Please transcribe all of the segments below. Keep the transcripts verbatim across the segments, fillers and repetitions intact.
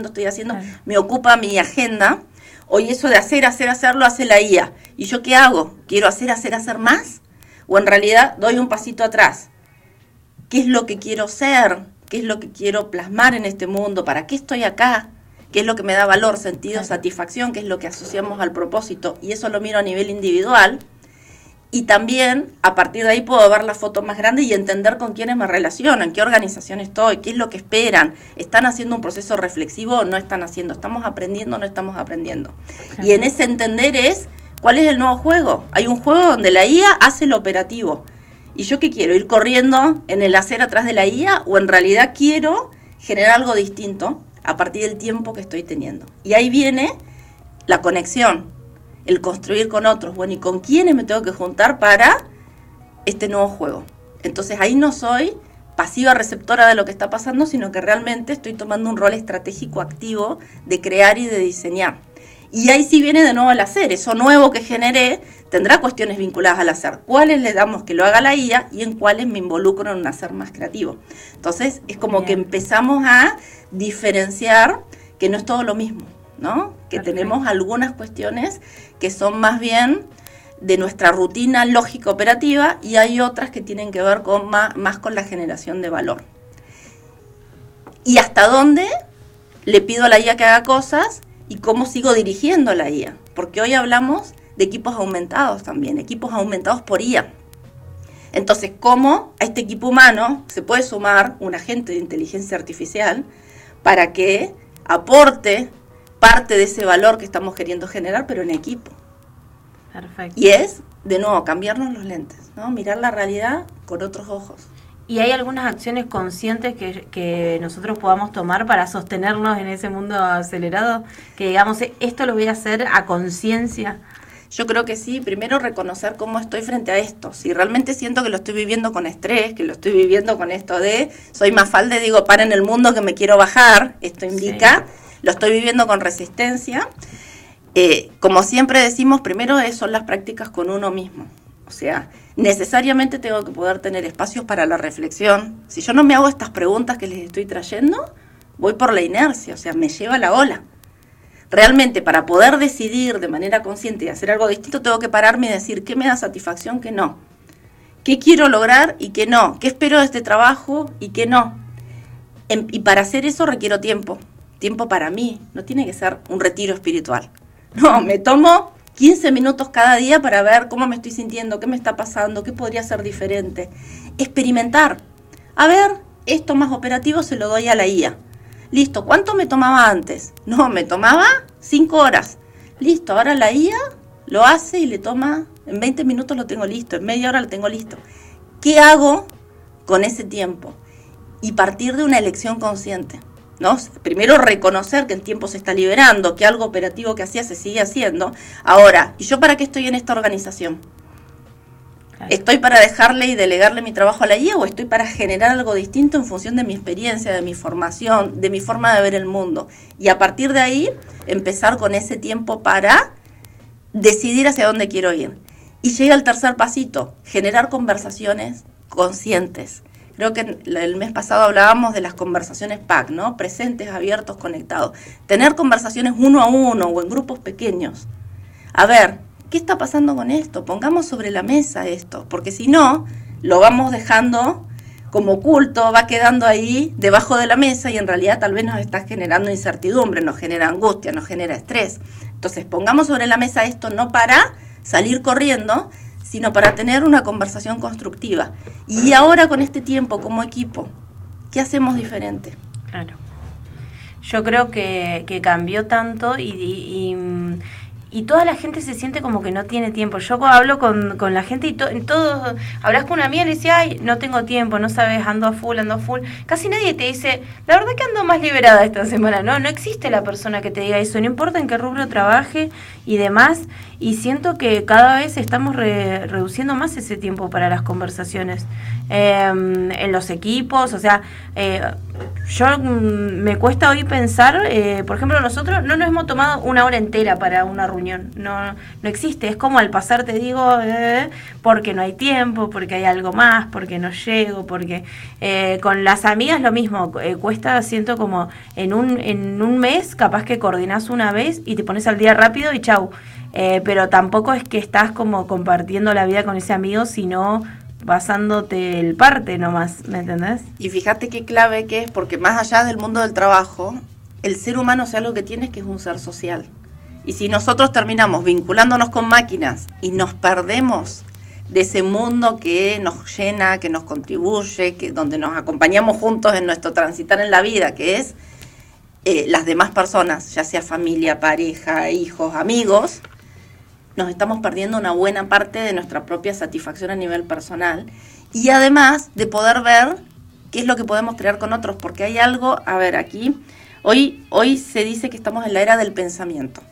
estoy haciendo, me ocupa mi agenda. Hoy eso de hacer, hacer, hacer, lo hace la I A. ¿Y yo qué hago? ¿Quiero hacer, hacer, hacer más? ¿O en realidad doy un pasito atrás? ¿Qué es lo que quiero ser? ¿Qué es lo que quiero plasmar en este mundo? ¿Para qué estoy acá? ¿Qué es lo que me da valor, sentido, claro. satisfacción? ¿Qué es lo que asociamos al propósito? Y eso lo miro a nivel individual. Y también, a partir de ahí, puedo ver la foto más grande y entender con quiénes me relaciono, en qué organización estoy, qué es lo que esperan. ¿Están haciendo un proceso reflexivo o no están haciendo? ¿Estamos aprendiendo o no estamos aprendiendo? Claro. Y en ese entender es, ¿cuál es el nuevo juego? Hay un juego donde la I A hace lo operativo. ¿Y yo qué quiero? ¿Ir corriendo en el hacer atrás de la I A? ¿O en realidad quiero generar algo distinto a partir del tiempo que estoy teniendo? Y ahí viene la conexión. El construir con otros, bueno, ¿y con quiénes me tengo que juntar para este nuevo juego? Entonces ahí no soy pasiva receptora de lo que está pasando, sino que realmente estoy tomando un rol estratégico activo de crear y de diseñar. Y ahí sí viene de nuevo el hacer, eso nuevo que generé tendrá cuestiones vinculadas al hacer. ¿Cuáles le damos que lo haga la I A y en cuáles me involucro en un hacer más creativo? Entonces es como Bien. que empezamos a diferenciar que no es todo lo mismo, ¿no? Que Perfecto. tenemos algunas cuestiones que son más bien de nuestra rutina lógica operativa y hay otras que tienen que ver con más, más con la generación de valor. ¿Y hasta dónde le pido a la I A que haga cosas y cómo sigo dirigiendo a la I A? Porque hoy hablamos de equipos aumentados también, equipos aumentados por I A. Entonces, ¿cómo a este equipo humano se puede sumar un agente de inteligencia artificial para que aporte parte de ese valor que estamos queriendo generar, pero en equipo? Perfecto. Y es, de nuevo, cambiarnos los lentes, ¿no? Mirar la realidad con otros ojos. ¿Y hay algunas acciones conscientes que, que nosotros podamos tomar para sostenernos en ese mundo acelerado? Que digamos, esto lo voy a hacer a conciencia. Yo creo que sí, primero reconocer cómo estoy frente a esto. Si realmente siento que lo estoy viviendo con estrés, que lo estoy viviendo con esto de, soy Mafalda, digo, para en el mundo que me quiero bajar, esto indica... Sí. Lo estoy viviendo con resistencia. Eh, como siempre decimos, primero son las prácticas con uno mismo. O sea, necesariamente tengo que poder tener espacios para la reflexión. Si yo no me hago estas preguntas que les estoy trayendo, voy por la inercia, o sea, me lleva la ola. Realmente, para poder decidir de manera consciente y hacer algo distinto, tengo que pararme y decir qué me da satisfacción, qué no. ¿Qué quiero lograr y qué no? ¿Qué espero de este trabajo y qué no? En, y para hacer eso requiero tiempo. Tiempo para mí, no tiene que ser un retiro espiritual. No, me tomo quince minutos cada día para ver cómo me estoy sintiendo, qué me está pasando, qué podría ser diferente. Experimentar. A ver, esto más operativo se lo doy a la I A. Listo, ¿cuánto me tomaba antes? No, me tomaba cinco horas. Listo, ahora la I A lo hace y le toma, en veinte minutos lo tengo listo, en media hora lo tengo listo. ¿Qué hago con ese tiempo? Y partir de una elección consciente. ¿No? Primero reconocer que el tiempo se está liberando, que algo operativo que hacía se sigue haciendo. Ahora, ¿y yo para qué estoy en esta organización? Claro. ¿Estoy para dejarle y delegarle mi trabajo a la I A o estoy para generar algo distinto en función de mi experiencia, de mi formación, de mi forma de ver el mundo? Y a partir de ahí, empezar con ese tiempo para decidir hacia dónde quiero ir. Y llega el tercer pasito, generar conversaciones conscientes. Creo que el mes pasado hablábamos de las conversaciones P A C, ¿no? Presentes, abiertos, conectados. Tener conversaciones uno a uno o en grupos pequeños. A ver, ¿qué está pasando con esto? Pongamos sobre la mesa esto, porque si no, lo vamos dejando como oculto, va quedando ahí debajo de la mesa y en realidad tal vez nos está generando incertidumbre, nos genera angustia, nos genera estrés. Entonces, pongamos sobre la mesa esto no para salir corriendo, sino para tener una conversación constructiva. Y ahora con este tiempo como equipo, ¿qué hacemos diferente? Claro. Yo creo que, que cambió tanto y, y, y, y toda la gente se siente como que no tiene tiempo. Yo hablo con, con la gente y to, todos, hablas con una amiga y le dice, ay, no tengo tiempo, no sabes, ando a full, ando a full. Casi nadie te dice, la verdad que ando más liberada esta semana. No, no existe la persona que te diga eso, no importa en qué rubro trabaje y demás. Y siento que cada vez estamos re, reduciendo más ese tiempo para las conversaciones eh, en los equipos, o sea, eh, yo mm, me cuesta hoy pensar, eh, por ejemplo, nosotros no nos hemos tomado una hora entera para una reunión, no no existe, es como al pasar te digo, eh, porque no hay tiempo, porque hay algo más, porque no llego, porque eh, con las amigas lo mismo, eh, cuesta, siento como en un, en un mes capaz que coordinás una vez y te pones al día rápido y chau, eh, pero tampoco es que estás como compartiendo la vida con ese amigo, sino basándote el parte nomás, ¿me entendés? Y fíjate qué clave que es, porque más allá del mundo del trabajo, el ser humano, o sea, lo que tiene es que es un ser social. Y si nosotros terminamos vinculándonos con máquinas y nos perdemos de ese mundo que nos llena, que nos contribuye, que donde nos acompañamos juntos en nuestro transitar en la vida, que es eh, las demás personas, ya sea familia, pareja, hijos, amigos, nos estamos perdiendo una buena parte de nuestra propia satisfacción a nivel personal y además de poder ver qué es lo que podemos crear con otros, porque hay algo, a ver, aquí, hoy, hoy se dice que estamos en la era del pensamiento.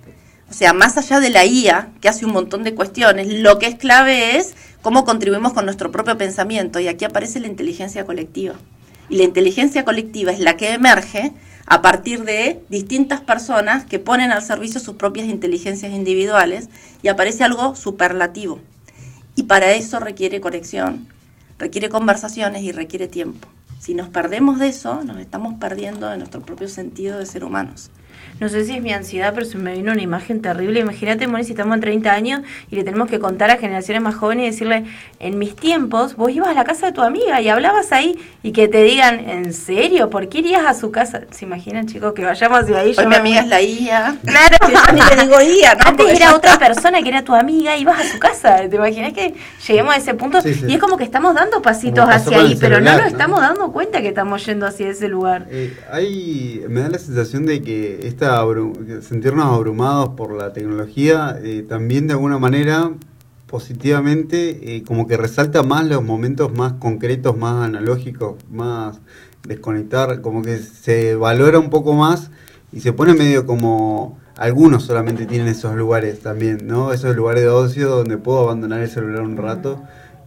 O sea, más allá de la I A, que hace un montón de cuestiones, lo que es clave es cómo contribuimos con nuestro propio pensamiento, y aquí aparece la inteligencia colectiva. Y la inteligencia colectiva es la que emerge a partir de distintas personas que ponen al servicio sus propias inteligencias individuales y aparece algo superlativo. Y para eso requiere conexión, requiere conversaciones y requiere tiempo. Si nos perdemos de eso, nos estamos perdiendo de nuestro propio sentido de ser humanos. No sé si es mi ansiedad, pero se me vino una imagen terrible. Imagínate, Moni, si estamos en treinta años y le tenemos que contar a generaciones más jóvenes y decirle, en mis tiempos, vos ibas a la casa de tu amiga y hablabas ahí y que te digan, ¿en serio? ¿Por qué irías a su casa? ¿Se imaginan, chicos, que vayamos de ahí? Hoy mi amiga es la I A. Claro. Que yo ni le digo I A, ¿no? Antes Porque era ya otra está. persona que era tu amiga y ibas a su casa. ¿Te imaginas que lleguemos a ese punto? Sí, sí. Y es como que estamos dando pasitos Como pasó hacia con ahí, el pero celular, no nos ¿no? estamos dando cuenta que estamos yendo hacia ese lugar. Eh, hay, me da la sensación de que esta abru- sentirnos abrumados por la tecnología eh, también de alguna manera positivamente eh, como que resalta más los momentos más concretos, más analógicos, más desconectar, como que se valora un poco más y se pone medio como algunos solamente tienen esos lugares también, ¿no? Esos lugares de ocio donde puedo abandonar el celular un rato.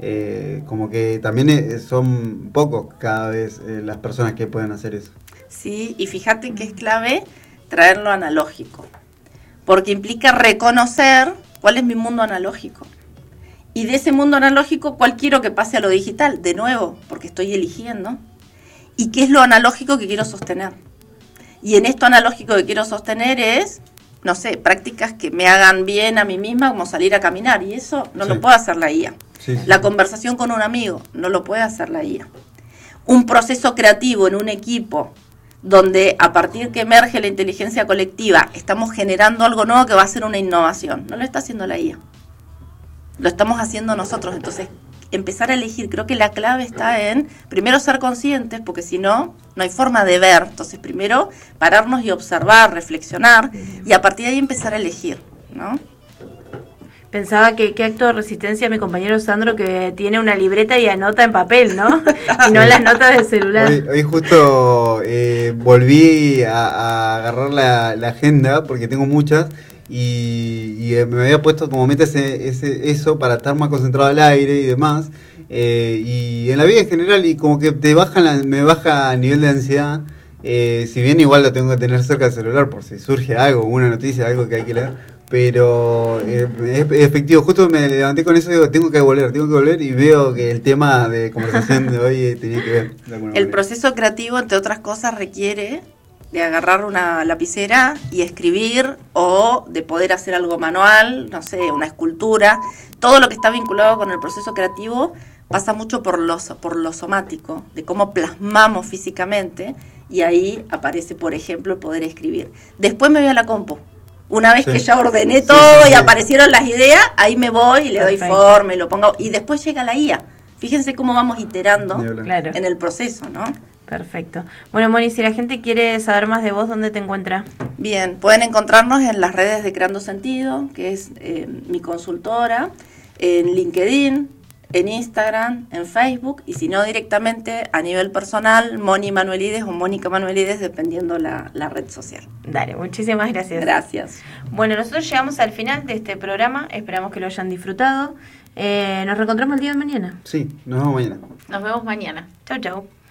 Eh, como que también eh, son pocos cada vez eh, las personas que pueden hacer eso. Sí, y fíjate que es clave traerlo analógico, porque implica reconocer cuál es mi mundo analógico. Y de ese mundo analógico, ¿cuál quiero que pase a lo digital? De nuevo, porque estoy eligiendo. ¿Y qué es lo analógico que quiero sostener? Y en esto analógico que quiero sostener es, no sé, prácticas que me hagan bien a mí misma, como salir a caminar. Y eso no Sí. lo puede hacer la I A. Sí, sí. La conversación con un amigo no lo puede hacer la I A. Un proceso creativo en un equipo donde a partir que emerge la inteligencia colectiva estamos generando algo nuevo que va a ser una innovación. No lo está haciendo la I A. Lo estamos haciendo nosotros. Entonces, empezar a elegir. Creo que la clave está en, primero, ser conscientes, porque si no, no hay forma de ver. Entonces, primero, pararnos y observar, reflexionar, y a partir de ahí empezar a elegir, ¿no? Pensaba que qué acto de resistencia mi compañero Sandro, que tiene una libreta y anota en papel, ¿no? Y no en las notas del celular. Hoy, hoy justo eh, volví a, a agarrar la, la agenda porque tengo muchas y, y eh, me había puesto como meta ese, ese, eso para estar más concentrado al aire y demás. Eh, y en la vida en general, y como que te baja la, me baja a nivel de ansiedad. Eh, si bien igual lo tengo que tener cerca del celular por si surge algo, una noticia, algo que hay que leer. Pero eh, es efectivo, justo me levanté con eso y digo, tengo que volver, tengo que volver y veo que el tema de conversación de hoy eh, tenía que ver. De alguna El manera. proceso creativo, entre otras cosas, requiere de agarrar una lapicera y escribir, o de poder hacer algo manual, no sé, una escultura. Todo lo que está vinculado con el proceso creativo pasa mucho por lo, por lo somático, de cómo plasmamos físicamente, y ahí aparece, por ejemplo, el poder escribir. Después me voy a la compu. Una vez Sí. que ya ordené Sí, todo sí, y sí. aparecieron las ideas, ahí me voy y le doy Perfecto. forma y lo pongo. Y después llega la I A. Fíjense cómo vamos iterando Ni hablar. Claro. en el proceso, ¿no? Perfecto. Bueno, Moni, si la gente quiere saber más de vos, ¿dónde te encuentra? Bien, pueden encontrarnos en las redes de Creando Sentido, que es eh, mi consultora, en LinkedIn, en Instagram, en Facebook, y si no, directamente a nivel personal, Moni Manuelides o Mónica Manuelides, dependiendo la, la red social. Dale, muchísimas gracias. Gracias. Bueno, nosotros llegamos al final de este programa, esperamos que lo hayan disfrutado. Eh, nos reencontramos el día de mañana. Sí, nos vemos mañana. Nos vemos mañana. Chau, chau.